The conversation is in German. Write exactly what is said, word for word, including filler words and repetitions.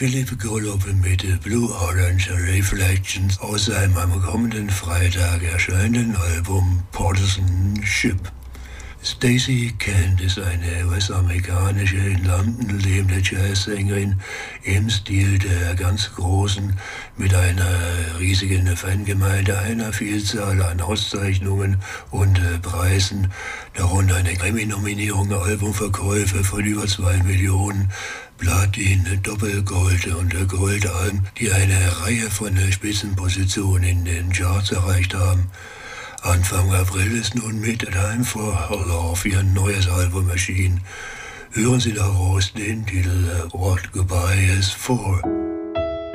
Philip Golub mit Blue Orange Reflections aus seinem am kommenden Freitag erscheinenden Album Partisan Ship. Stacey Kent ist eine U S-amerikanische in London lebende Jazzsängerin im Stil der ganz Großen mit einer riesigen Fangemeinde, einer Vielzahl an Auszeichnungen und äh, Preisen, darunter eine Grammy-Nominierung, Albumverkäufe von über zwei Millionen, Platin, Doppelgold und Goldalben, die eine Reihe von Spitzenpositionen in den Charts erreicht haben. Anfang April ist nun mit Time for Love ihr neues Album erschienen. Hören Sie daraus den Titel What Goodbye is For.